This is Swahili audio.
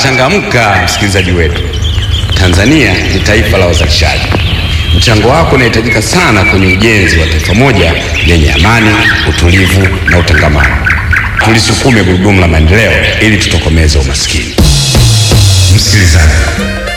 changamka msikilizaji wetu. Tanzania ni taifa la wazalishaji. Mchango wako unahitajika sana kwenye ujenzi wa taifa moja lenye amani, utulivu na utangamano. Tulisukume gurudumu la maendeleo ili tutokomeze umaskini. Msikilizaji,